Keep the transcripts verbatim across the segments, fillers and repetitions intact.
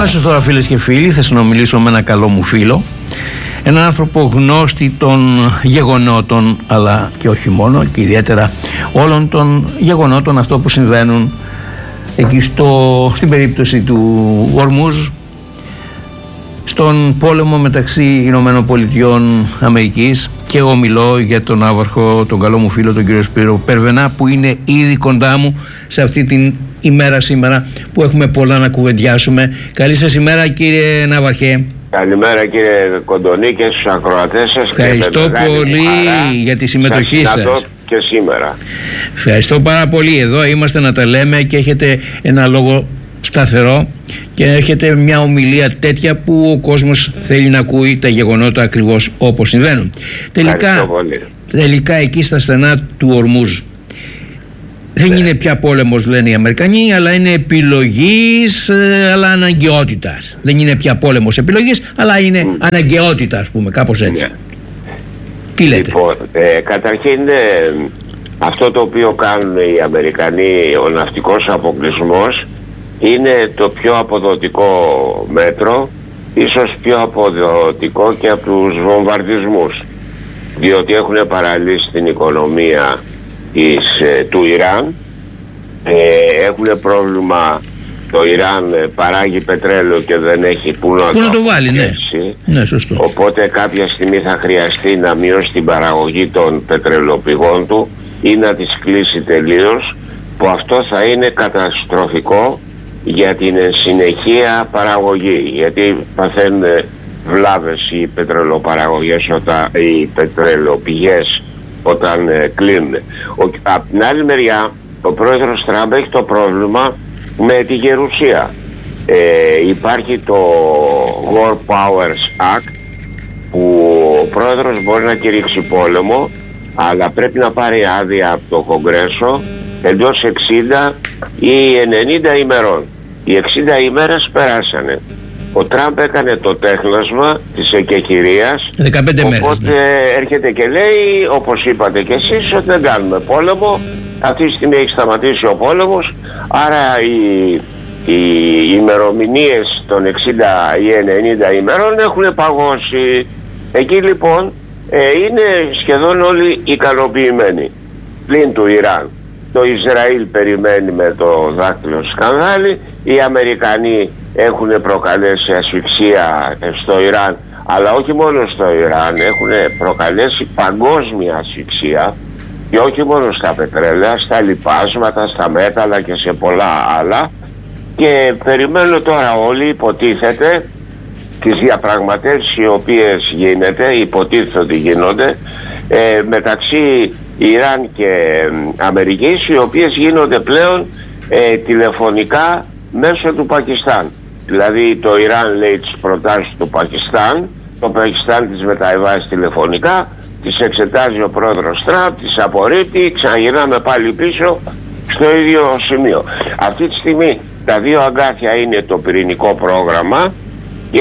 Αμέσως τώρα, φίλες και φίλοι, θα συνομιλήσω με ένα καλό μου φίλο, έναν άνθρωπο γνώστη των γεγονότων, αλλά και όχι μόνο, και ιδιαίτερα όλων των γεγονότων αυτό που συμβαίνουν εκεί στο, στην περίπτωση του Ορμούζ, στον πόλεμο μεταξύ Ηνωμένων Πολιτειών Αμερικής, και εγώ μιλώ για τον ναύαρχο, τον καλό μου φίλο, τον κύριο Σπύρο Περβενά, που είναι ήδη κοντά μου σε αυτή την ημέρα σήμερα που έχουμε πολλά να κουβεντιάσουμε. Καλή σας ημέρα, κύριε ναύαρχε. Καλημέρα, κύριε Κοντονή, και στους ακροατές σας. Ευχαριστώ πολύ για τη συμμετοχή σας. Και σήμερα. Ευχαριστώ πάρα πολύ. Εδώ είμαστε να τα λέμε και έχετε ένα λόγο σταθερό και έχετε μια ομιλία τέτοια που ο κόσμος θέλει να ακούει τα γεγονότα ακριβώς όπως συμβαίνουν. Τελικά, τελικά εκεί στα στενά του Ορμούζ δεν ναι. είναι πια πόλεμος, λένε οι Αμερικανοί, αλλά είναι επιλογής, αλλά αναγκαιότητας. Δεν είναι πια πόλεμος επιλογής, αλλά είναι mm. αναγκαιότητα, ας πούμε, κάπως έτσι. Ναι. Τι λέτε? Λοιπόν, ε, καταρχήν ε, αυτό το οποίο κάνουν οι Αμερικανοί, ο ναυτικός αποκλεισμός, είναι το πιο αποδοτικό μέτρο, ίσως πιο αποδοτικό και από τους βομβαρδισμούς, διότι έχουν παραλύσει την οικονομία της, ε, του Ιράν. ε, έχουν πρόβλημα, το Ιράν παράγει πετρέλαιο και δεν έχει που να, που να το, το βάλει, ναι. ναι σωστό. Οπότε κάποια στιγμή θα χρειαστεί να μειώσει την παραγωγή των πετρελαιοπηγών του ή να τις κλείσει τελείως, που αυτό θα είναι καταστροφικό για την συνεχεία παραγωγή, γιατί παθαίνουν βλάβες οι πετρελαιοπαραγωγές, όταν, οι πετρελαιοπηγές όταν ε, κλείνουν. Ο, απ' την άλλη μεριά, ο πρόεδρος Τραμπ έχει το πρόβλημα με τη γερουσία. Ε, υπάρχει το War Powers Act, που ο πρόεδρος μπορεί να κηρύξει πόλεμο, αλλά πρέπει να πάρει άδεια από το Κογκρέσο εντός εξήντα ή ενενήντα ημερών. Οι εξήντα ημέρες περάσανε. Ο Τραμπ έκανε το τέχνασμα της εκεχηρίας, δεκαπέντε οπότε μέρες, ναι. έρχεται και λέει, όπως είπατε και εσείς, ότι δεν κάνουμε πόλεμο. Αυτή τη στιγμή έχει σταματήσει ο πόλεμος, άρα οι, οι ημερομηνίες των εξήντα ή ενενήντα ημερών έχουν παγώσει. Εκεί λοιπόν ε, είναι σχεδόν όλοι ικανοποιημένοι, πλην του Ιράν. Το Ισραήλ περιμένει με το δάκτυλο σκανδάλι, οι Αμερικανοί έχουν προκαλέσει ασφυξία στο Ιράν, αλλά όχι μόνο στο Ιράν, έχουν προκαλέσει παγκόσμια ασφυξία, και όχι μόνο στα πετρέλαια, στα λιπάσματα, στα μέταλλα και σε πολλά άλλα. Και περιμένουν τώρα όλοι, υποτίθεται, τις διαπραγματεύσεις οι οποίες γίνεται, υποτίθεται ότι γίνονται, ε, μεταξύ Ιράν και ε, Αμερικής, οι οποίες γίνονται πλέον ε, τηλεφωνικά μέσω του Πακιστάν. Δηλαδή το Ιράν λέει τις προτάσεις του Πακιστάν, το Πακιστάν τις μεταβάζει τηλεφωνικά, τις εξετάζει ο πρόεδρος Τραμπ, τις απορρίπτει, ξαναγυρνάμε πάλι πίσω στο ίδιο σημείο. Αυτή τη στιγμή τα δύο αγκάθια είναι το πυρηνικό πρόγραμμα και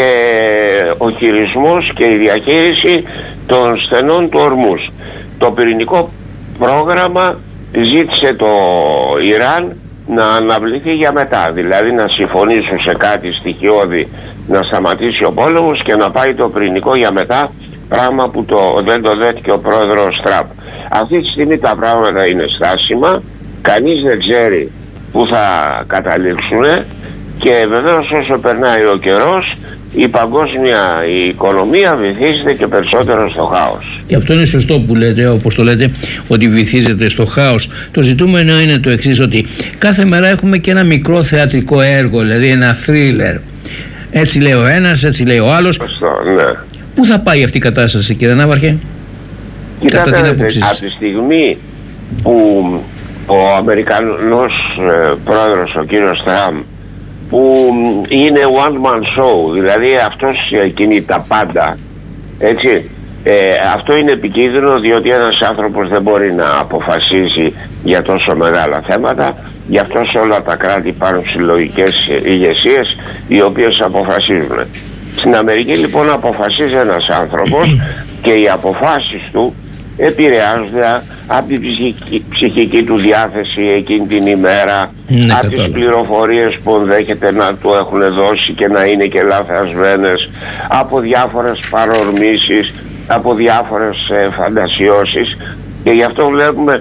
ο χειρισμός και η διαχείριση των στενών του Ορμούζ. Το πυρηνικό πρόγραμμα ζήτησε το Ιράν να αναβληθεί για μετά, δηλαδή να συμφωνήσουν σε κάτι στοιχειώδη, να σταματήσει ο πόλεμος και να πάει το πυρηνικό για μετά, πράγμα που το, δεν το δέχτηκε ο πρόεδρος Τραμπ. Αυτή τη στιγμή τα πράγματα είναι στάσιμα, κανείς δεν ξέρει που θα καταλήξουν, και βεβαίως όσο περνάει ο καιρός η παγκόσμια η οικονομία βυθίζεται και περισσότερο στο χάος. Και αυτό είναι σωστό που λέτε, όπως το λέτε, ότι βυθίζεται στο χάος. Το ζητούμενο είναι το εξής, ότι κάθε μέρα έχουμε και ένα μικρό θεατρικό έργο, δηλαδή ένα θρίλερ. Έτσι λέει ο ένας, έτσι λέει ο άλλος. Σωστό, ναι. Πού θα πάει αυτή η κατάσταση, κύριε ναύαρχε? Κοιτάτε, κατά την από τη στιγμή που ο Αμερικανός ε, πρόεδρος, ο κύριος Τραμπ, που είναι one man show, δηλαδή αυτός κινεί τα πάντα, έτσι, ε, αυτό είναι επικίνδυνο, διότι ένας άνθρωπος δεν μπορεί να αποφασίζει για τόσο μεγάλα θέματα. Γι' αυτό σε όλα τα κράτη υπάρχουν συλλογικές ηγεσίες οι οποίες αποφασίζουν. Στην Αμερική λοιπόν αποφασίζει ένας άνθρωπος, και οι αποφάσεις του επηρεάζονται από την ψυχική, ψυχική του διάθεση εκείνη την ημέρα, ναι, από τις πληροφορίες που ενδέχεται να του έχουν δώσει και να είναι και λαθασμένες, από διάφορες παρορμήσεις, από διάφορες ε, φαντασιώσεις, και γι' αυτό βλέπουμε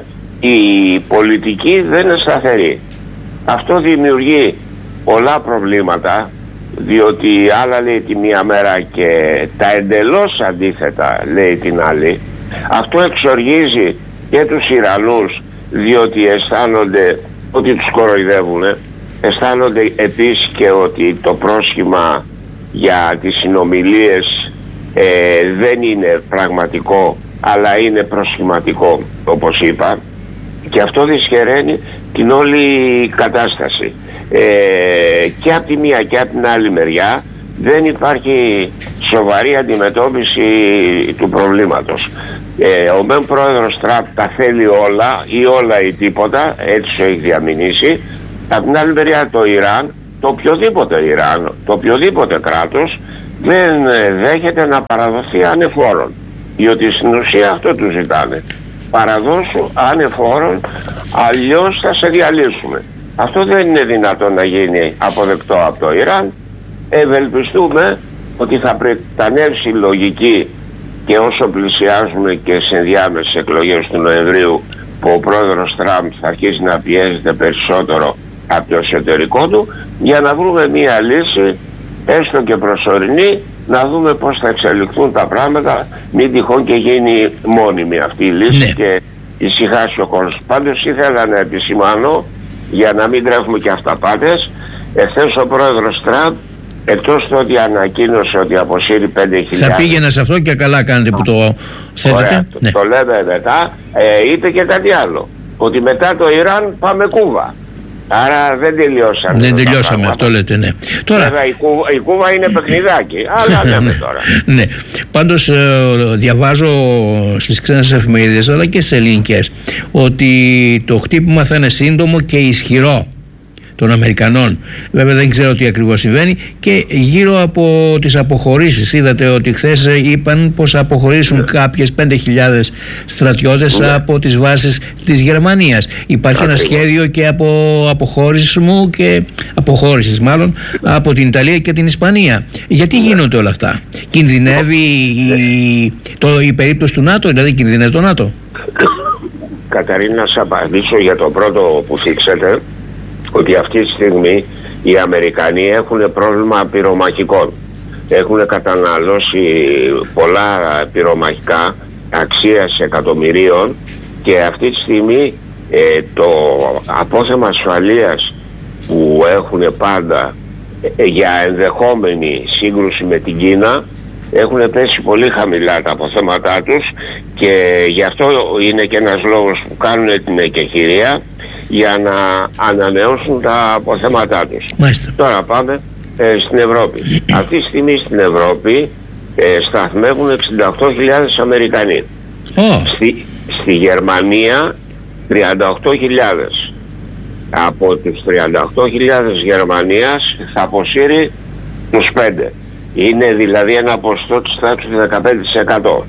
η πολιτική δεν είναι σταθερή. Αυτό δημιουργεί πολλά προβλήματα, διότι άλλα λέει τη μία μέρα και τα εντελώς αντίθετα λέει την άλλη. Αυτό εξοργίζει και τους Ιρανούς, διότι αισθάνονται ότι τους κοροϊδεύουν, αισθάνονται επίσης και ότι το πρόσχημα για τις συνομιλίες ε, δεν είναι πραγματικό, αλλά είναι προσχηματικό, όπως είπα, και αυτό δυσχεραίνει την όλη κατάσταση. Ε, και από τη μία και από την άλλη μεριά δεν υπάρχει σοβαρή αντιμετώπιση του προβλήματος. Ε, ο μεν πρόεδρος Τραμπ τα θέλει όλα ή όλα ή τίποτα, έτσι το έχει διαμηνήσει. Από την άλλη μεριά το Ιράν, το οποιοδήποτε Ιράν, το οποιοδήποτε κράτος δεν δέχεται να παραδοθεί ανεφόρον, διότι στην ουσία αυτό του ζητάνε. Παραδώσου ανεφόρον, αλλιώς θα σε διαλύσουμε. Αυτό δεν είναι δυνατόν να γίνει αποδεκτό από το Ιράν. Ευελπιστούμε ότι θα πρετανεύσει η λογική, και όσο πλησιάζουμε και σε ενδιάμεσες εκλογές του Νοεμβρίου, που ο πρόεδρος Τραμπ θα αρχίσει να πιέζεται περισσότερο από το εσωτερικό του, για να βρούμε μία λύση, έστω και προσωρινή, να δούμε πώς θα εξελιχθούν τα πράγματα, μην τυχόν και γίνει μόνιμη αυτή η λύση, ναι, και ησυχάσει ο κόσμος. Πάντως ήθελα να επισημάνω, για να μην τρέχουμε και αυταπάτες, εχθές ο πρόεδρος Τραμπ, εκτός το ότι ανακοίνωσε ότι αποσύρει πέντε χιλιάδες... Θα πήγαινα σε αυτό και καλά κάνετε που το θέλετε. Ωραία, ναι. Το λέμε μετά. Ε, είπε και κάτι άλλο, ότι μετά το Ιράν πάμε Κούβα. Άρα δεν τελειώσαμε. Δεν τελειώσαμε, αυτό λέτε, ναι. Τώρα... Βέβαια η Κούβα, η Κούβα είναι παιχνιδάκι, αλλά λέμε τώρα. Ναι. Πάντως ε, διαβάζω στις ξένες εφημερίδες, αλλά και σε ελληνικές, ότι το χτύπημα θα είναι σύντομο και ισχυρό των Αμερικανών. Βέβαια δεν ξέρω τι ακριβώς συμβαίνει, και γύρω από τις αποχωρήσεις είδατε ότι χθες είπαν πως θα αποχωρήσουν yeah. κάποιες πέντε χιλιάδες στρατιώτες yeah. από τις βάσεις της Γερμανίας. Υπάρχει yeah. ένα σχέδιο και από αποχώρησης μου και αποχώρησης μάλλον από την Ιταλία και την Ισπανία. Γιατί yeah. γίνονται όλα αυτά? Κινδυνεύει yeah. η, το, η περίπτωση του ΝΑΤΟ, δηλαδή κινδυνεύει το ΝΑΤΟ? Καταρίνα, να σας απαντήσω για το πρώτο που θίξατε, ότι αυτή τη στιγμή οι Αμερικανοί έχουν πρόβλημα πυρομαχικών. Έχουν καταναλώσει πολλά πυρομαχικά αξίας εκατομμυρίων, και αυτή τη στιγμή ε, το απόθεμα ασφαλείας που έχουν πάντα ε, για ενδεχόμενη σύγκρουση με την Κίνα έχουν πέσει πολύ χαμηλά τα αποθέματά τους, και γι' αυτό είναι και ένας λόγος που κάνουν την εκεχηρία, για να ανανεώσουν τα αποθέματά τους. Μάλιστα. Τώρα πάμε ε, στην Ευρώπη. Αυτή τη στιγμή στην Ευρώπη ε, σταθμεύουν εξήντα οκτώ χιλιάδες Αμερικανοί. Oh. Στη, στη Γερμανία τριάντα οκτώ χιλιάδες. Από τους τριάντα οκτώ χιλιάδες Γερμανίας θα αποσύρει τους πέντε. Είναι δηλαδή ένα ποσοστό της τάξης του δεκαπέντε τοις εκατό.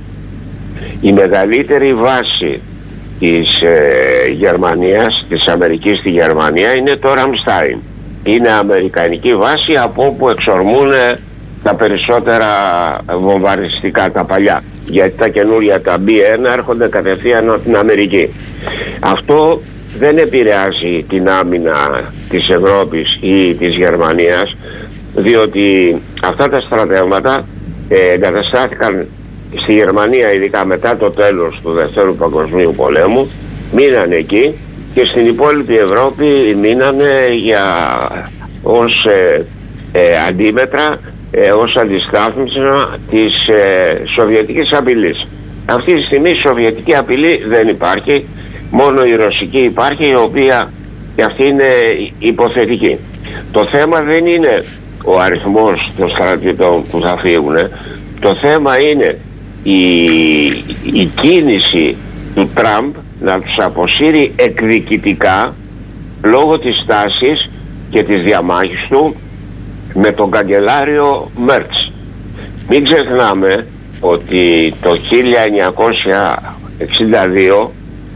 Η μεγαλύτερη βάση της ε, Γερμανίας, της Αμερικής στη Γερμανία, είναι το Ραμστάιν. Είναι αμερικανική βάση από όπου εξορμούν τα περισσότερα βομβαριστικά, τα παλιά, γιατί τα καινούρια, τα μπι ένα, έρχονται κατευθείαν από την Αμερική. Αυτό δεν επηρεάζει την άμυνα της Ευρώπης ή της Γερμανίας, διότι αυτά τα στρατεύματα ε, εγκαταστάθηκαν στη Γερμανία, ειδικά μετά το τέλος του Δευτέρου Παγκοσμίου Πολέμου, μείνανε εκεί, και στην υπόλοιπη Ευρώπη μείνανε για, ως ε, ε, αντίμετρα, ε, ως αντιστάθμιση της ε, σοβιετικής απειλής. Αυτή τη στιγμή η σοβιετική απειλή δεν υπάρχει, μόνο η ρωσική υπάρχει, η οποία και αυτή είναι υποθετική. Το θέμα δεν είναι ο αριθμός των στρατιωτών που θα φύγουν, το θέμα είναι η, η κίνηση του Τραμπ να τους αποσύρει εκδικητικά λόγω της στάσης και της διαμάχης του με τον καγκελάριο Μέρτς. Μην ξεχνάμε ότι το χίλια εννιακόσια εξήντα δύο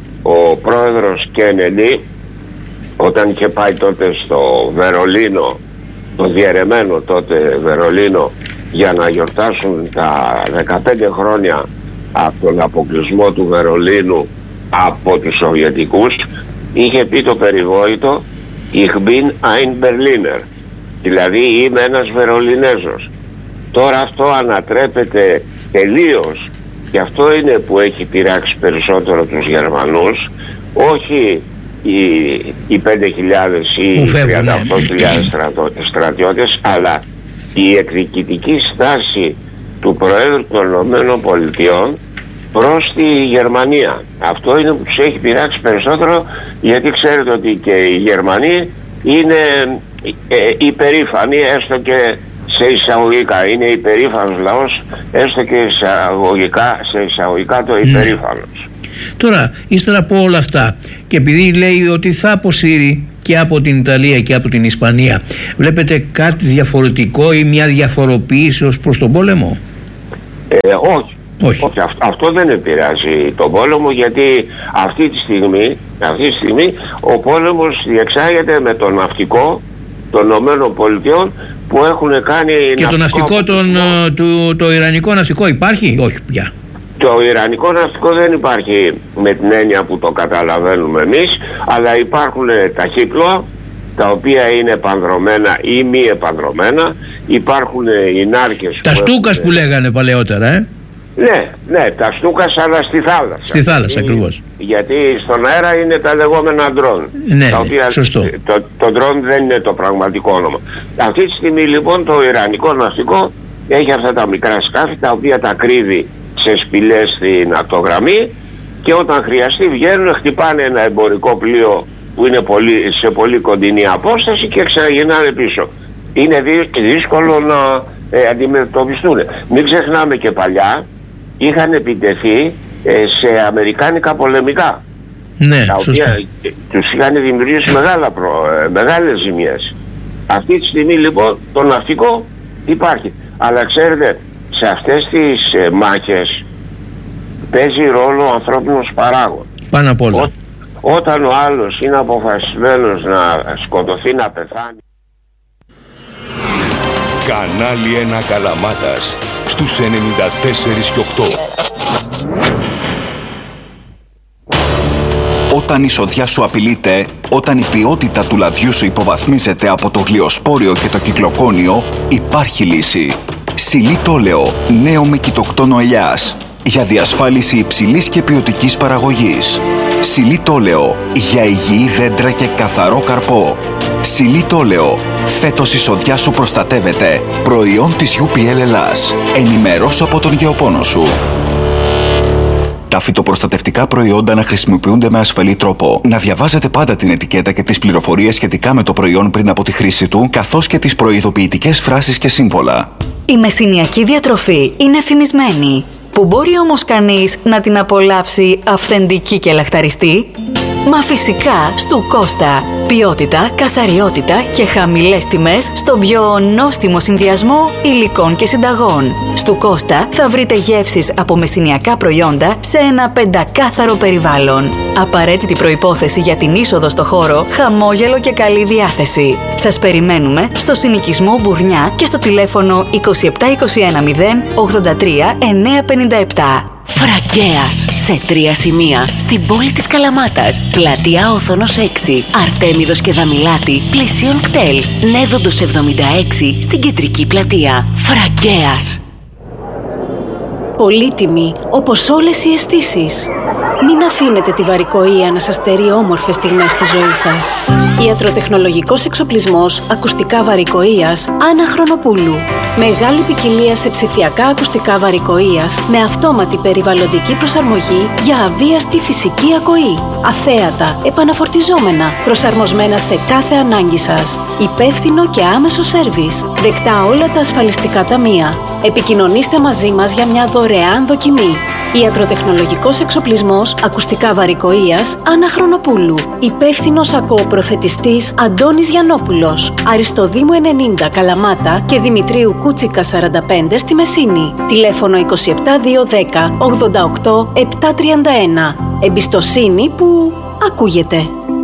ο πρόεδρος Κέννεντι, όταν είχε πάει τότε στο Βερολίνο, το διαιρεμένο τότε Βερολίνο, για να γιορτάσουν τα δεκαπέντε χρόνια από τον αποκλεισμό του Βερολίνου από τους Σοβιετικούς, είχε πει το περιβόητο Ich bin ein Berliner, δηλαδή είμαι ένας Βερολινέζος. Τώρα αυτό ανατρέπεται τελείως, και αυτό είναι που έχει πειράξει περισσότερο τους Γερμανούς, όχι οι, οι πέντε χιλιάδες ή οι τριάντα οκτώ χιλιάδες στρατιώτες, αλλά η εκδικητική στάση του Προέδρου των Ηνωμένων Πολιτειών προς τη Γερμανία. Αυτό είναι που τους έχει πειράξει περισσότερο, γιατί ξέρετε ότι και οι Γερμανοί είναι ε, υπερήφανοι, έστω και σε εισαγωγικά, είναι υπερήφανος λαός, έστω και εισαγωγικά, σε εισαγωγικά το υπερήφανος. Τώρα, ύστερα από όλα αυτά, και επειδή λέει ότι θα αποσύρει και από την Ιταλία και από την Ισπανία, βλέπετε κάτι διαφορετικό ή μια διαφοροποίηση ως προς τον πόλεμο? Ε, όχι. Όχι. όχι αυτό, αυτό δεν επηρεάζει τον πόλεμο, γιατί αυτή τη στιγμή, αυτή τη στιγμή ο πόλεμος διεξάγεται με το ναυτικό των Ηνωμένων Πολιτειών, που έχουν κάνει... Και το ναυτικό, τον, το, το ιρανικό ναυτικό υπάρχει? Όχι πια. Το ιρανικό ναυτικό δεν υπάρχει με την έννοια που το καταλαβαίνουμε εμείς, αλλά υπάρχουν ταχύπλοα τα οποία είναι επανδρωμένα ή μη επανδρωμένα, υπάρχουν οι νάρκες... Τα στούκας έχουν... που λέγανε παλαιότερα, ε? Ναι, ναι, τα στούκας, αλλά στη θάλασσα. Στη θάλασσα, γιατί, ακριβώς. Γιατί στον αέρα είναι τα λεγόμενα ντρόν. Ναι, τα οποία, σωστό. Το, το ντρόν δεν είναι το πραγματικό όνομα. Αυτή τη στιγμή λοιπόν το ιρανικό ναυτικό έχει αυτά τα μικρά σκάφη, τα οποία τα κρύβει σε σπηλές στην ακτογραμμή, και όταν χρειαστεί βγαίνουν, χτυπάνε ένα εμπορικό πλοίο που είναι πολύ, σε πολύ κοντινή απόσταση, και ξαναγυρνάνε πίσω. Είναι δύσκολο να ε, αντιμετωπιστούν. Μην ξεχνάμε και παλιά είχαν επιτεθεί ε, σε αμερικάνικα πολεμικά, ναι, τα οποία τους είχαν δημιουργήσει μεγάλα προ, ε, μεγάλες ζημιές. Αυτή τη στιγμή λοιπόν το ναυτικό υπάρχει, αλλά ξέρετε, σε αυτές τις ε, μάχες παίζει ρόλο ο ανθρώπινος παράγων. Πάνω απ' όλα. Ό, όταν ο άλλος είναι αποφασισμένος να σκοτωθεί, να πεθάνει. Κανάλι ένα Καλαμάτας στους ενενήντα τέσσερα και οκτώ. Όταν η σοδιά σου απειλείται, όταν η ποιότητα του λαδιού σου υποβαθμίζεται από το γλιοσπόριο και το κυκλοκόνιο, υπάρχει λύση. Σιλίτολεο, νέο με κοιτοκτόνο ελιάς, για διασφάλιση υψηλής και ποιοτικής παραγωγής. Σιλίτολεο, για υγιή δέντρα και καθαρό καρπό. Σιλίτολεο, φέτος η σοδιά σου προστατεύεται. Προϊόν της γιου πι ελ Ελλάς. Ενημερώσου από τον γεωπόνο σου. Τα φυτοπροστατευτικά προϊόντα να χρησιμοποιούνται με ασφαλή τρόπο. Να διαβάζετε πάντα την ετικέτα και τις πληροφορίες σχετικά με το προϊόν πριν από τη χρήση του, καθώς και τις προειδοποιητικές φράσεις και σύμβολα. Η μεσηνιακή διατροφή είναι εφημισμένη. Που μπορεί όμως κανείς να την απολαύσει αυθεντική και λαχταριστή? Μα φυσικά στου Κώστα. Ποιότητα, καθαριότητα και χαμηλές τιμές στον πιο νόστιμο συνδυασμό υλικών και συνταγών. Στου Κώστα θα βρείτε γεύσεις από μεσηνιακά προϊόντα σε ένα πεντακάθαρο περιβάλλον. Απαραίτητη προϋπόθεση για την είσοδο στο χώρο, χαμόγελο και καλή διάθεση. Σας περιμένουμε στο συνοικισμό Μπουρνιά και στο τηλέφωνο είκοσι επτά είκοσι ένα μηδέν ογδόντα τρία εννιακόσια πενήντα επτά. Φραγκέας, σε τρία σημεία στην πόλη της Καλαμάτας. Πλατεία Όθωνος έξι, Αρτέμιδος και Δαμιλάτη, πλησίον κτέλ. Νέδοντος εβδομήντα έξι στην κεντρική πλατεία. Φραγκέας. Πολύτιμη, όπως όλες οι αισθήσεις. Μην αφήνετε τη βαρικοεία να σας στερεί όμορφες στιγμές της ζωής σας. Ιατροτεχνολογικός εξοπλισμός ακουστικά βαρικοείας Άννα Χρονοπούλου. Μεγάλη ποικιλία σε ψηφιακά ακουστικά βαρικοείας με αυτόματη περιβαλλοντική προσαρμογή για αβίαστη φυσική ακοή. Αθέατα, επαναφορτιζόμενα, προσαρμοσμένα σε κάθε ανάγκη σας. Υπεύθυνο και άμεσο σέρβις. Δεκτά όλα τα ασφαλιστικά ταμεία. Επικοινωνήστε μαζί μας για μια δωρεάν δοκιμή. Ιατροτεχνολογικός εξοπλισμός ακουστικά βαρικοείας Άννα Χρονοπούλου. Υπεύθυνος ακοοπροφετιστής Αντώνης Γιαννόπουλος. Αριστοδήμου ενενήντα Καλαμάτα και Δημητρίου Κούτσικα σαράντα πέντε στη Μεσίνη. Τηλέφωνο είκοσι επτά δύο δέκα ογδόντα οκτώ επτακόσια τριάντα ένα. Εμπιστοσύνη που ακούγεται.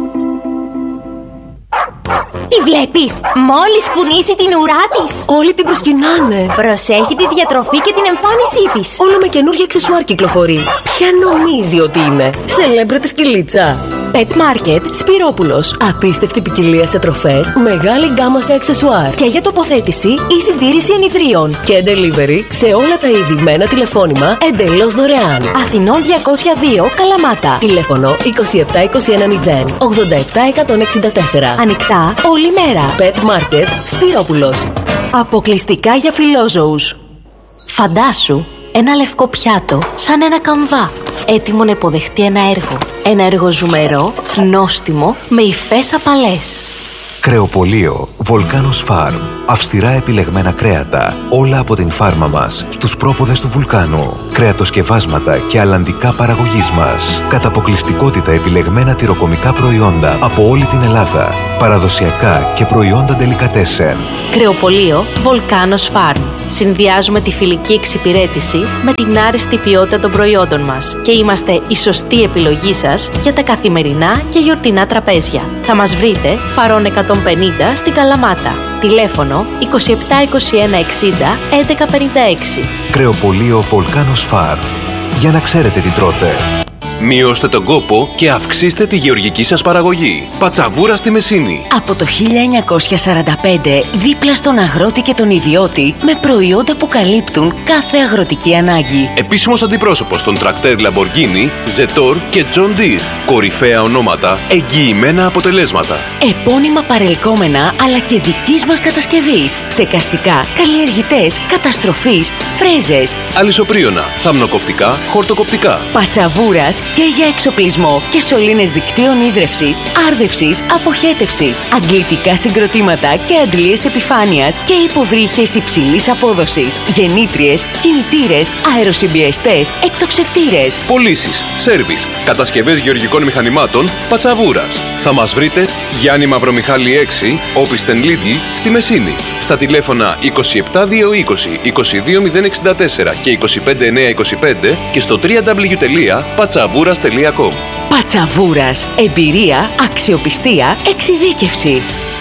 Τη βλέπεις? Μόλις κουνήσει την ουρά της, όλοι την προσκυνάνε. Προσέχει τη διατροφή και την εμφάνισή της. Όλο με καινούργια αξεσουάρ κυκλοφορεί. Ποια νομίζει ότι είναι? Σελέμπρετη σκυλίτσα. Pet Market Σπυρόπουλος. Απίστευτη ποικιλία σε τροφές, μεγάλη γκάμα σε αξεσουάρ. Και για τοποθέτηση ή συντήρηση ενιδρίων. Και delivery σε όλα τα είδη με ένα τηλεφώνημα εντελώς δωρεάν. Αθηνών διακόσια δύο Καλαμάτα. Τηλέφωνο είκοσι επτά είκοσι ένα μηδέν ογδόντα επτά εκατόν εξήντα τέσσερα. Ανοιχτά όλη μέρα. Pet Market Σπυρόπουλος. Αποκλειστικά για φιλόζωους. Φαντάσου ένα λευκό πιάτο σαν ένα καμβά, έτοιμο να υποδεχτεί ένα έργο. Ένα έργο ζουμερό, νόστιμο, με υφές απαλές. Κρεοπωλείο Volcanos Farm. Αυστηρά επιλεγμένα κρέατα, όλα από την φάρμα μας, στους πρόποδες του βουλκάνου. Κρεατοσκευάσματα και αλλαντικά παραγωγής μας. Κατά αποκλειστικότητα επιλεγμένα τυροκομικά προϊόντα από όλη την Ελλάδα. Παραδοσιακά και προϊόντα ντελικατέσεν. Κρεοπωλείο Volcanos Farm. Συνδυάζουμε τη φιλική εξυπηρέτηση με την άριστη ποιότητα των προϊόντων μας και είμαστε η σωστή επιλογή σας για τα καθημερινά και γιορτινά τραπέζια. Θα μας βρείτε Φαρών εκατόν πενήντα στην Καλαμάτα. Τηλέφωνο είκοσι επτά είκοσι ένα εξήντα έντεκα πενήντα έξι. Κρεοπωλείο Volcanos Farm. Για να ξέρετε τι τρώτε. Μειώστε τον κόπο και αυξήστε τη γεωργική σας παραγωγή. Πατσαβούρα στη Μεσίνη. Από το χίλια εννιακόσια σαράντα πέντε δίπλα στον αγρότη και τον ιδιώτη με προϊόντα που καλύπτουν κάθε αγροτική ανάγκη. Επίσημος αντιπρόσωπος των τρακτέρ Lamborghini, Zetor και John Deere. Κορυφαία ονόματα, εγγυημένα αποτελέσματα. Επώνυμα παρελκόμενα αλλά και δικής μας κατασκευής. Ψεκαστικά, καλλιεργητές, καταστροφής, φρέζες. Αλυσοπρίωνα, θαμνοκοπτικά, χορτοκοπτικά. Πατσαβούρας και για εξοπλισμό και σωλήνες δικτύων ίδρευσης, άρδευσης, αποχέτευσης, αντλητικά συγκροτήματα και αντλίες επιφάνειας και υποβρύχες υψηλής απόδοσης, γεννήτριες, κινητήρες, αεροσυμπιεστές, εκτοξευτήρες. Πωλήσεις, σέρβις, κατασκευές γεωργικών μηχανημάτων, Πατσαβούρας. Θα μας βρείτε Γιάννη Μαυρομιχάλη έξι, Όπιστεν Λίτλ, στη Μεσίνη. Στα τηλέφωνα είκοσι επτά διακόσια είκοσι είκοσι δύο μηδέν εξήντα τέσσερα και είκοσι πέντε εννιακόσια είκοσι πέντε και στο double-u double-u double-u τελεία πατσαβούρας τελεία com. Πατσαβούρας. Εμπειρία, αξιοπιστία, εξειδίκευση.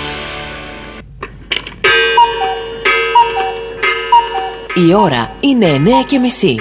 Η ώρα είναι εννέα και μισή.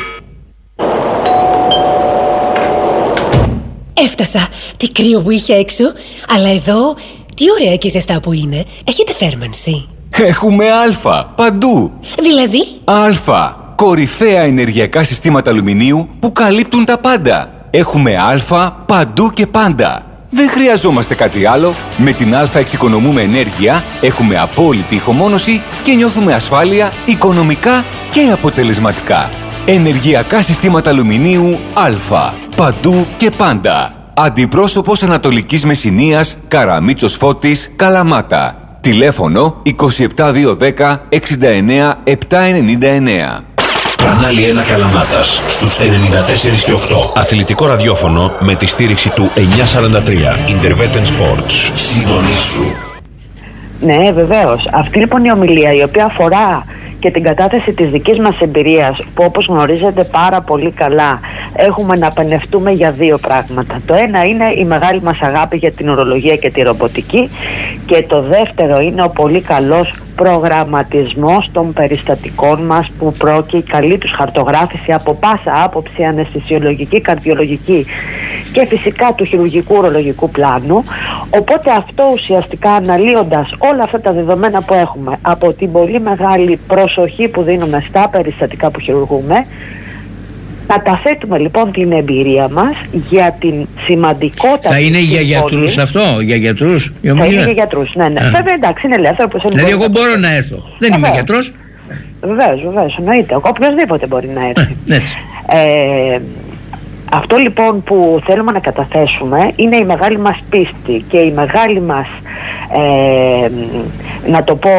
Έφτασα. Τι κρύο που είχε έξω. Αλλά εδώ, τι ωραία και ζεστά που είναι. Έχετε θέρμανση? Έχουμε Α παντού. Δηλαδή? Α. Κορυφαία ενεργειακά συστήματα αλουμινίου που καλύπτουν τα πάντα. Έχουμε Α παντού και πάντα. Δεν χρειαζόμαστε κάτι άλλο. Με την Α εξοικονομούμε ενέργεια, έχουμε απόλυτη ηχομόνωση και νιώθουμε ασφάλεια οικονομικά και αποτελεσματικά. Ενεργειακά συστήματα αλουμινίου Α. Παντού και πάντα. Αντιπρόσωπος Ανατολικής Μεσσηνίας, Καραμίτσος Φώτης, Καλαμάτα. Τηλέφωνο είκοσι επτά διακόσια δέκα εξήντα εννέα επτακόσια ενενήντα εννέα. Κανάλι ένα Καλαμάτας στους ενενήντα τέσσερα και οκτώ. Αθλητικό ραδιόφωνο με τη στήριξη του εννιακόσια σαράντα τρία. Intervetten Sports. Συντονίσου. Ναι, βεβαίως. Αυτή λοιπόν η ομιλία, η οποία αφορά και την κατάθεση της δικής μας εμπειρίας, που όπως γνωρίζετε πάρα πολύ καλά έχουμε να πενευτούμε για δύο πράγματα. Το ένα είναι η μεγάλη μας αγάπη για την ορολογία και τη ρομποτική και το δεύτερο είναι ο πολύ καλός προγραμματισμός των περιστατικών μας που πρόκειται καλή τους χαρτογράφηση από πάσα άποψη αναισθησιολογική, καρδιολογική και φυσικά του χειρουργικού ορολογικού πλάνου. Οπότε αυτό ουσιαστικά αναλύοντας όλα αυτά τα δεδομένα που έχουμε από την πολύ μεγάλη προσοχή που δίνουμε στα περιστατικά που χειρουργούμε, καταθέτουμε λοιπόν την εμπειρία μας για την σημαντικότητα. Θα είναι για γιατρούς αυτό, για γιατρούς? Θα είναι για γιατρούς, ναι, ναι. Α. Βέβαια εντάξει, είναι ελεύθερο. Δηλαδή εγώ μπορώ να έρθω, δεν είμαι γιατρός. Βεβαίως, βεβαίως, εννοείται. Οποιοςδήποτε μπορεί να έρθει. Έτσι. Ε, αυτό λοιπόν που θέλουμε να καταθέσουμε είναι η μεγάλη μας πίστη και η μεγάλη μας, ε, να το πω,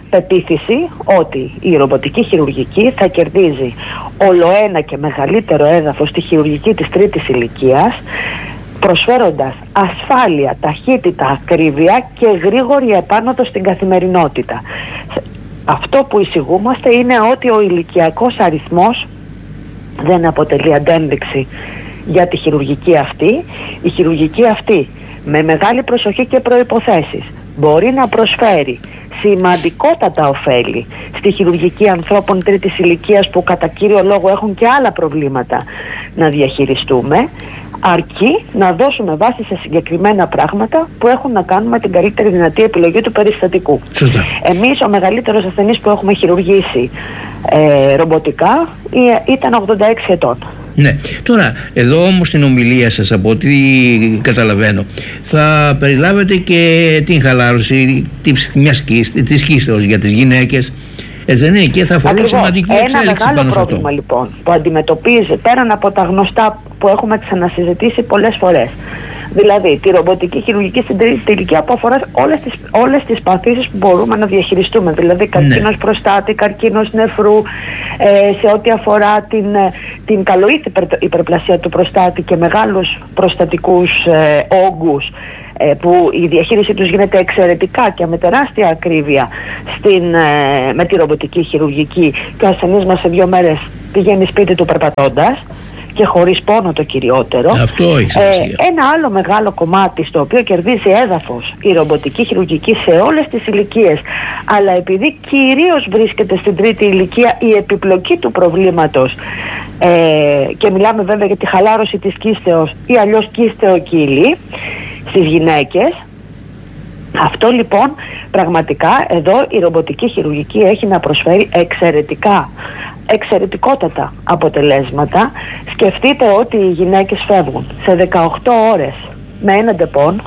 πεποίθηση ότι η ρομποτική χειρουργική θα κερδίζει ολοένα και μεγαλύτερο έδαφος στη χειρουργική της τρίτης ηλικίας, προσφέροντας ασφάλεια, ταχύτητα, ακρίβεια και γρήγορη επάνωδο στην καθημερινότητα. Αυτό που εισηγούμαστε είναι ότι ο ηλικιακός αριθμός δεν αποτελεί αντένδειξη για τη χειρουργική αυτή. Η χειρουργική αυτή, με μεγάλη προσοχή και προϋποθέσεις, μπορεί να προσφέρει σημαντικότατα ωφέλη στη χειρουργική ανθρώπων τρίτης ηλικίας που κατά κύριο λόγο έχουν και άλλα προβλήματα να διαχειριστούμε, αρκεί να δώσουμε βάση σε συγκεκριμένα πράγματα που έχουν να κάνουν με την καλύτερη δυνατή επιλογή του περιστατικού. Σωστά. Εμείς ο μεγαλύτερος ασθενής που έχουμε χειρουργήσει ε, ρομποτικά ήταν ογδόντα έξι ετών. Ναι. Τώρα, εδώ όμως στην ομιλία σας, από ό,τι καταλαβαίνω, θα περιλάβετε και την χαλάρωση της, μιας κίστη, της κίστεως για τις γυναίκες. Έτσι δεν είναι? Και θα αφορούν σημαντική εξέλιξη πάνω σε αυτό. Ένα μεγάλο πρόβλημα λοιπόν που αντιμετωπίζει, πέραν από τα γνωστά που έχουμε ξανασυζητήσει πολλές φορές, δηλαδή τη ρομποτική χειρουργική στην τρίτη ηλικία που αφορά όλες τις, όλες τις παθήσεις που μπορούμε να διαχειριστούμε, δηλαδή καρκίνος ναι. προστάτη, καρκίνος νεφρού, ε, σε ό,τι αφορά την, την καλοήθη υπερπλασία του προστάτη και μεγάλους προστατικούς ε, όγκους, ε, που η διαχείριση τους γίνεται εξαιρετικά και με τεράστια ακρίβεια στην, ε, με τη ρομποτική χειρουργική, και ο ασθενής μας σε δύο μέρες πηγαίνει σπίτι του περπατώντας και χωρίς πόνο, το κυριότερο. Αυτό έχει σημασία. Ε, ένα άλλο μεγάλο κομμάτι στο οποίο κερδίζει έδαφος η ρομποτική χειρουργική σε όλες τις ηλικίες, αλλά επειδή κυρίως βρίσκεται στην τρίτη ηλικία η επιπλοκή του προβλήματος, ε, και μιλάμε βέβαια για τη χαλάρωση της κίστεως ή αλλιώς κίστεοκύλη στις γυναίκες. Αυτό λοιπόν πραγματικά εδώ η ρομποτική χειρουργική έχει να προσφέρει εξαιρετικά εξαιρετικότατα αποτελέσματα. Σκεφτείτε ότι οι γυναίκες φεύγουν σε δεκαοκτώ ώρες με ένα ντεπών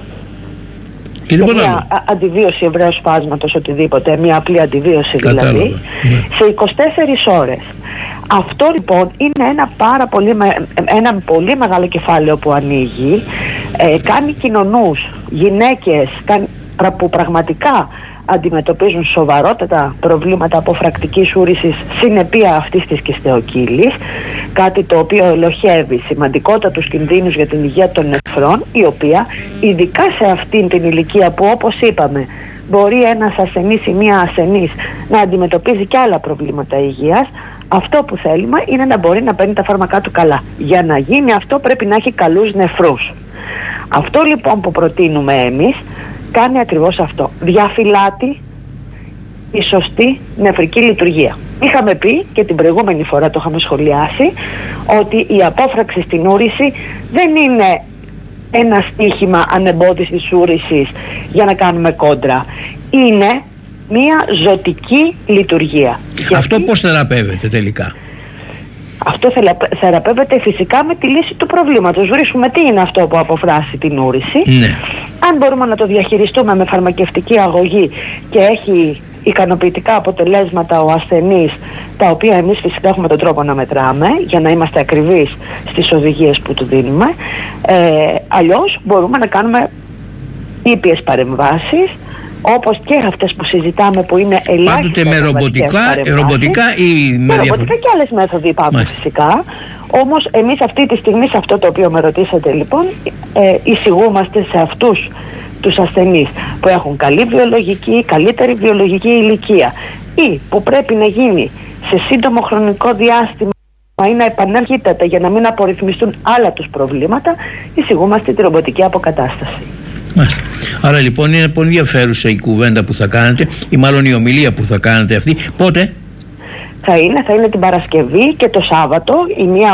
και, και μια α, αντιβίωση ευρέως φάσματος, οτιδήποτε, μια απλή αντιβίωση δηλαδή, ναι. σε είκοσι τέσσερις ώρες. Αυτό λοιπόν είναι ένα πάρα πολύ, ένα πολύ μεγάλο κεφάλαιο που ανοίγει, ε, κάνει κοινωνούς, γυναίκες κάνει, που πραγματικά αντιμετωπίζουν σοβαρότατα προβλήματα αποφρακτικής ούρησης συνεπία αυτής της κιστεοκύλης, κάτι το οποίο ελοχεύει σημαντικότατους κινδύνους για την υγεία των νεφρών, η οποία ειδικά σε αυτήν την ηλικία που, όπως είπαμε, μπορεί ένας ασθενής ή μία ασθενής να αντιμετωπίζει και άλλα προβλήματα υγείας, αυτό που θέλουμε είναι να μπορεί να παίρνει τα φάρμακά του καλά. Για να γίνει αυτό πρέπει να έχει καλούς νεφρούς. Αυτό λοιπόν που προτείνουμε εμείς κάνει ακριβώς αυτό. Διαφυλάτει η σωστή νεφρική λειτουργία. Είχαμε πει και την προηγούμενη φορά, το είχαμε σχολιάσει, ότι η απόφραξη στην ούρηση δεν είναι ένα στίχημα ανεμπόδιστης ούρησης για να κάνουμε κόντρα. Είναι μια ζωτική λειτουργία. Αυτό γιατί... πώς θεραπεύεται τελικά? Αυτό θεραπεύεται φυσικά με τη λύση του προβλήματος. Βρίσκουμε τι είναι αυτό που αποφράσει την ούρηση. Ναι. Αν μπορούμε να το διαχειριστούμε με φαρμακευτική αγωγή και έχει ικανοποιητικά αποτελέσματα ο ασθενής, τα οποία εμείς φυσικά έχουμε τον τρόπο να μετράμε για να είμαστε ακριβείς στις οδηγίες που του δίνουμε, ε, αλλιώς μπορούμε να κάνουμε ήπιες παρεμβάσεις, όπως και αυτές που συζητάμε, που είναι ελάχιστες. Πάντοτε με ρομποτικά, ρομποτικά ή με, με ρομποτικά και άλλες μέθοδοι υπάρχουν φυσικά. Όμως εμείς αυτή τη στιγμή, σε αυτό το οποίο με ρωτήσατε λοιπόν, ε, εισηγούμαστε σε αυτούς τους ασθενείς που έχουν καλή βιολογική, καλύτερη βιολογική ηλικία ή που πρέπει να γίνει σε σύντομο χρονικό διάστημα ή να επανέρχεται για να μην απορριθμιστούν άλλα τους προβλήματα, εισηγούμαστε τη ρομποτική αποκατάσταση. Μάλιστα. Άρα λοιπόν είναι πολύ ενδιαφέρουσα η κουβέντα που θα κάνετε, ή μάλλον η ομιλία που θα κάνετε αυτή. Πότε? Θα είναι, θα είναι την Παρασκευή και το Σάββατο. Η μία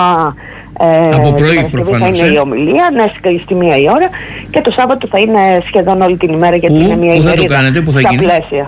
ε, από πρωί προφανώς, θα είναι ε? η ομιλία, ναι, στη μία η ώρα, και το Σάββατο θα είναι σχεδόν όλη την ημέρα, γιατί πού, είναι μία πού ημερίδα. Πού θα το κάνετε, πού θα στα γίνει? Πλαίσια.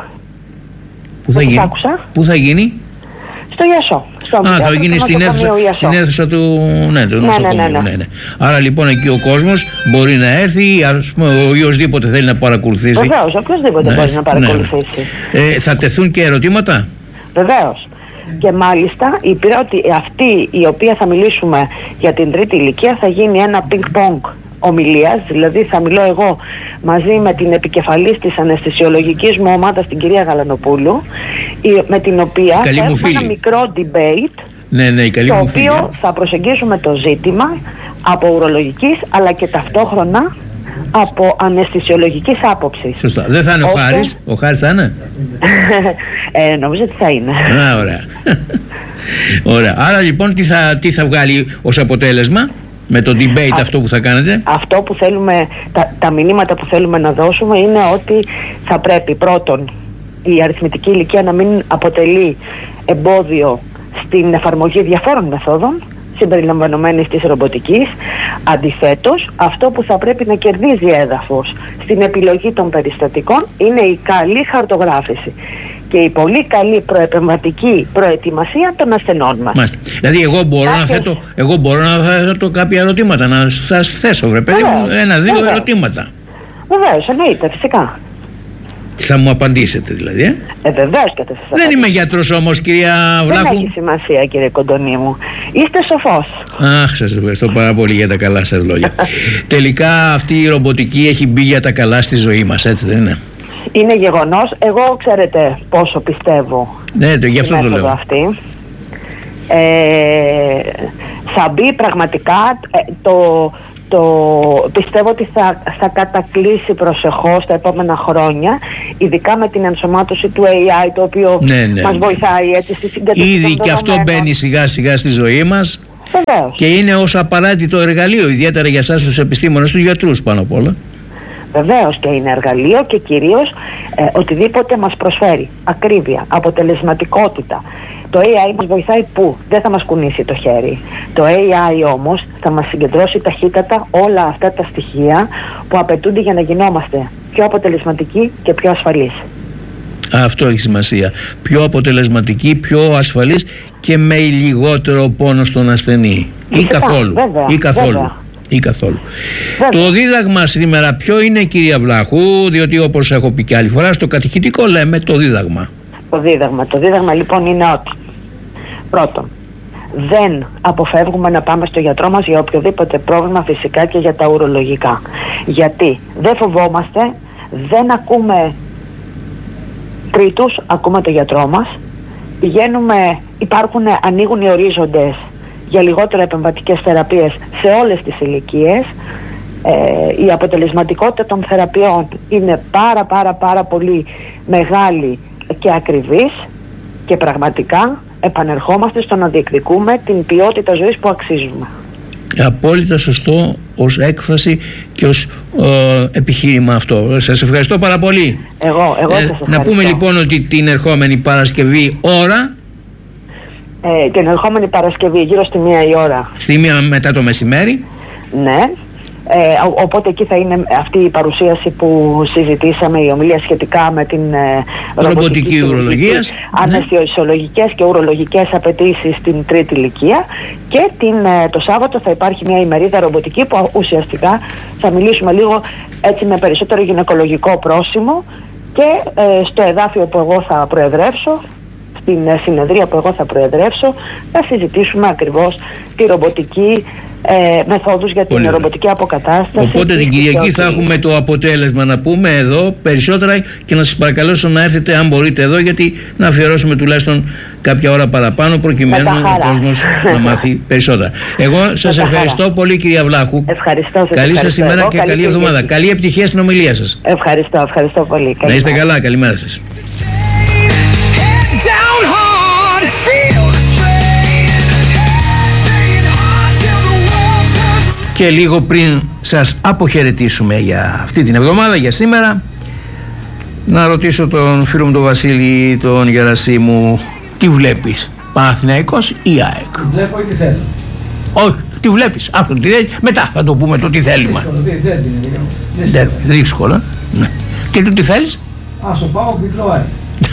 Πού θα γίνει? Πού θα γίνει? Στο Ιασό. Α, θα γίνει στην αίθουσα, στην αίθουσα του, ναι, του ναι, ναι, ναι, ναι. ναι, ναι. Άρα λοιπόν εκεί ο κόσμος μπορεί να έρθει, ας πούμε, οποιοσδήποτε θέλει να παρακολουθήσει. Βεβαίως, οποιοσδήποτε ναι, μπορεί να παρακολουθήσει. Ναι. Ε, θα τεθούν και ερωτήματα. Βεβαίως. Και μάλιστα η πρώτη, αυτή η οποία θα μιλήσουμε για την τρίτη ηλικία, θα γίνει ένα ping-pong ομιλίας, δηλαδή θα μιλώ εγώ μαζί με την επικεφαλής της αναισθησιολογικής μου ομάδας, την κυρία Γαλανοπούλου, με την οποία θα έχουμε ένα μικρό debate, ναι, ναι, το οποίο φίλη. θα προσεγγίσουμε το ζήτημα από ουρολογικής αλλά και ταυτόχρονα από αναισθησιολογικής άποψης. Σωστά. Δεν θα είναι Ώστε... ο Χάρης, ο Χάρης θα είναι. ε, νομίζω ότι θα είναι. Α, ωραία. Ωραία. Άρα λοιπόν τι θα, τι θα βγάλει ως αποτέλεσμα με το debate Α, αυτό που θα κάνετε? Αυτό που θέλουμε, τα, τα μηνύματα που θέλουμε να δώσουμε είναι ότι θα πρέπει πρώτον η αριθμητική ηλικία να μην αποτελεί εμπόδιο στην εφαρμογή διαφόρων μεθόδων συμπεριλαμβανομένης της ρομποτικής. Αντιθέτως, αυτό που θα πρέπει να κερδίζει έδαφος στην επιλογή των περιστατικών είναι η καλή χαρτογράφηση και η πολύ καλή προεπεμβατική προετοιμασία των ασθενών μας. Μάλιστα. Δηλαδή εγώ μπορώ, Άχες... να θέτω, εγώ μπορώ να θέτω κάποια ερωτήματα, να σας θέσω βρε παιδί μου, ένα-δύο ερωτήματα. Βεβαίως, εννοείται, φυσικά. Θα μου απαντήσετε δηλαδή, ε? Ε, βεβαίως και θα σας Δεν είμαι γιατρός όμως, κυρία Βλάχου. Δεν έχει σημασία, κύριε Κοντονή μου. Είστε σοφός. Αχ, σας ευχαριστώ πάρα πολύ για τα καλά σας λόγια. Τελικά αυτή η ρομποτική έχει μπει για τα καλά στη ζωή μας, έτσι δεν είναι? Είναι γεγονός. Εγώ ξέρετε πόσο πιστεύω. Ναι, το, γι' αυτό το λέω. Αυτή. Ε, θα μπει πραγματικά ε, το... Το πιστεύω ότι θα, θα κατακλείσει προσεχώς τα επόμενα χρόνια, ειδικά με την ενσωμάτωση του έι άι, το οποίο ναι, ναι, μας βοηθάει έτσι στη συγκατοίκηση. Ήδη και αυτό μπαίνει σιγά σιγά στη ζωή μας. Βεβαίως. Και είναι ως απαραίτητο εργαλείο, ιδιαίτερα για εσάς τους επιστήμονες, τους γιατρούς πάνω απ' όλα. Βεβαίως και είναι εργαλείο και κυρίως ε, οτιδήποτε μας προσφέρει ακρίβεια, αποτελεσματικότητα. Το έι άι μας βοηθάει που δεν θα μας κουνήσει το χέρι. Το έι άι όμως θα μας συγκεντρώσει ταχύτατα όλα αυτά τα στοιχεία που απαιτούνται για να γινόμαστε πιο αποτελεσματικοί και πιο ασφαλείς. Αυτό έχει σημασία. Πιο αποτελεσματική, πιο ασφαλής και με λιγότερο πόνο στον ασθενή. Ή καθόλου. Βέβαια, ή καθόλου. Βέβαια. Ή καθόλου. Το δίδαγμα σήμερα ποιο είναι, κυρία Βλάχου? Διότι όπως έχω πει και άλλη φορά, στο κατηχητικό λέμε το δίδαγμα. Το δίδαγμα. Το δίδαγμα λοιπόν είναι ότι πρώτον, δεν αποφεύγουμε να πάμε στο γιατρό μας για οποιοδήποτε πρόβλημα, φυσικά και για τα ουρολογικά. Γιατί δεν φοβόμαστε, δεν ακούμε τρίτους, ακούμε το γιατρό μας. Πηγαίνουμε, υπάρχουν, ανοίγουν οι ορίζοντες για λιγότερο επεμβατικές θεραπείες σε όλες τις ηλικίες. Ε, η αποτελεσματικότητα των θεραπείων είναι πάρα πάρα πάρα πολύ μεγάλη και ακριβής και πραγματικά επανερχόμαστε στο να διεκδικούμε την ποιότητα ζωής που αξίζουμε. Απόλυτα σωστό ως έκφραση και ως ε, επιχείρημα αυτό. Σας ευχαριστώ πάρα πολύ. Εγώ, εγώ ε, σας ευχαριστώ. Να πούμε λοιπόν ότι την ερχόμενη Παρασκευή ώρα ε, την ερχόμενη Παρασκευή γύρω στη μία η ώρα. Στη μία μετά το μεσημέρι. Ναι. Ε, οπότε εκεί θα είναι αυτή η παρουσίαση που συζητήσαμε, η ομιλία σχετικά με την ε, ρομποτική ουρολογία, αναισθησιολογικές και ουρολογικές απαιτήσεις στην τρίτη ηλικία, και την, ε, το Σάββατο θα υπάρχει μια ημερίδα ρομποτική που ουσιαστικά θα μιλήσουμε λίγο έτσι με περισσότερο γυναικολογικό πρόσημο, και ε, στο εδάφιο που εγώ θα προεδρεύσω, στην συνεδρία που εγώ θα προεδρεύσω, θα συζητήσουμε ακριβώς τη ρομποτική ε, μεθόδους για την Πολύ ρομποτική αποκατάσταση. Οπότε την Κυριακή θα έχουμε το αποτέλεσμα να πούμε εδώ περισσότερα, και να σας παρακαλέσω να έρθετε αν μπορείτε εδώ, γιατί να αφιερώσουμε τουλάχιστον κάποια ώρα παραπάνω προκειμένου ο κόσμος να μάθει περισσότερα. Εγώ σας ευχαριστώ χαρά. πολύ, κυρία Βλάχου. Ευχαριστώ. Σας καλή σας ημέρα και καλή, καλή εβδομάδα. Καλή επιτυχία στην ομιλία σας. Ευχαριστώ, ευχαριστώ πολύ. Καλημέρα. Να είστε καλά, καλημέρα σας. Και λίγο πριν σας αποχαιρετήσουμε για αυτή την εβδομάδα, για σήμερα, να ρωτήσω τον φίλο μου τον Βασίλη, τον Γερασίμου, τι βλέπεις, Παναθηναϊκός ή ΑΕΚ? Βλέπω ή τι θέλω. Όχι, τι βλέπεις, αυτό τι θέλει, μετά θα το πούμε το τι θέλουμε. Δεν δύσκολο. Και το τι θέλεις? Ας το πάω διπλό ΑΕΚ.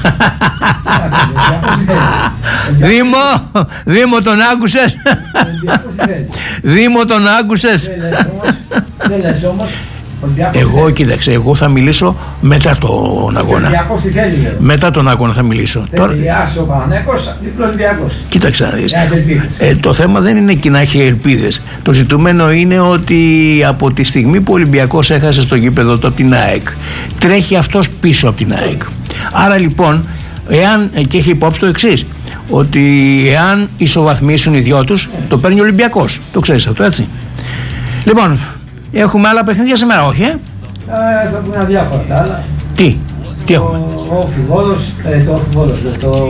Δήμο, Δήμο τον άκουσες? Δήμο τον άκουσες? Δεν λες όμως, Εγώ, κοίταξε, εγώ θα μιλήσω μετά τον αγώνα. Ολυμπιακός τι θέλει, μετά τον αγώνα θα μιλήσω. Θέλει Άσο ο Παναθηναϊκός, διπλό Ολυμπιακός. Κοίταξε να δεις. Ε, το θέμα δεν είναι εκεί να έχει ελπίδες. Το ζητούμενο είναι ότι από τη στιγμή που ο Ολυμπιακός έχασε στο γήπεδο του από την ΑΕΚ, τρέχει αυτός πίσω από την ΑΕΚ. Άρα λοιπόν, εάν, και έχει υπόψη το εξής, ότι εάν ισοβαθμίσουν οι δυο τους, το παίρνει ο Ολυμπιακός. Το ξέρεις αυτό, έτσι. Λοιπόν, έχουμε άλλα παιχνίδια σήμερα, όχι, ε? Ε, θα πούμε αδιάφορα τα άλλα. Τι, τι έχουμε? Ο Όφι Βόλος, ε, το Όφι Βόλος, το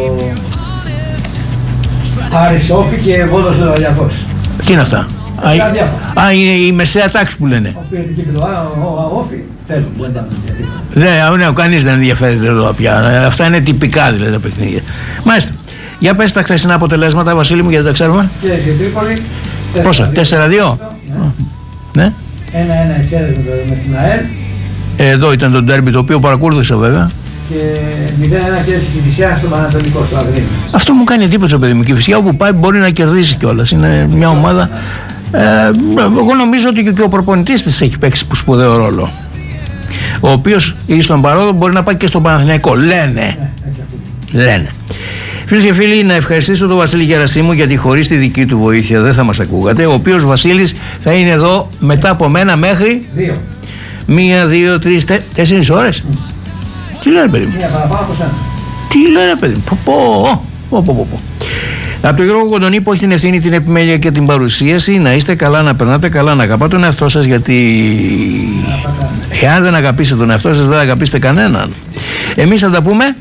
Άρης Όφι και Βόλος Ολυμπιακός. Τι είναι αυτά? Α, α, είναι η μεσαία τάξη που λένε. Ο πήρε και ο Όφι, τέλος, δεν ήταν ενδιαφέρον. Ναι, κανείς δεν ενδιαφέρεται εδώ πια. Αυτά είναι τυπικά δηλαδή τα παιχνίδια. Μάλιστα. Για πες τα χθεσινά αποτελέσματα, Βασίλη μου, γιατί τα ξέρουμε. Και στην Τρίπολη. Πόσα, τέσσερα δύο. Ναι. ένα-ένα εξέδεσαι με την ΑΕΛ. Εδώ ήταν το ντέρμπι το οποίο παρακολούθησα βέβαια. Και μηδέν ένα κέρδισε η Κηφισιά στο Πανατολικό, στο Αγρίνιο. Αυτό μου κάνει εντύπωση, παιδί μου. Η Κηφισιά όπου πάει μπορεί να κερδίσει κιόλας. Είναι μια ομάδα. Ε, εγώ νομίζω ότι και ο προπονητής της έχει παίξει σπουδαίο ρόλο. Ο οποίος ή στον παρόδο μπορεί να πάει και στον Παναθηναϊκό. Λένε. Λένε. Φίλες και φίλοι, να ευχαριστήσω τον Βασίλη Γερασίμου, γιατί χωρίς τη δική του βοήθεια δεν θα μας ακούγατε. Ο οποίος Βασίλης θα είναι εδώ μετά από μένα μέχρι δύο. Μία, δύο, τρεις, τε, τέσσερις ώρες. Mm. Τι λένε, παιδί μου? Μία παραπάνω από σένα. Τι λένε, παιδί μου? Πω, πω, πω, πω, πω. Από τον Γιώργο Κοντονή που έχει την ευθύνη, την επιμέλεια και την παρουσίαση, να είστε καλά, να περνάτε καλά, να αγαπάτε τον εαυτό σας, γιατί εάν δεν αγαπήσετε τον εαυτό σας δεν αγαπήσετε κανέναν. Εμείς θα τα πούμε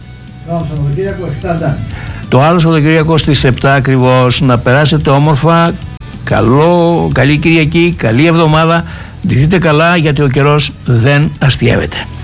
το άλλο Σαββατοκύριακο στις επτά ακριβώς. Να περάσετε όμορφα. Καλό, καλή Κυριακή, καλή εβδομάδα. Ντυθείτε καλά, γιατί ο καιρός δεν αστιεύεται.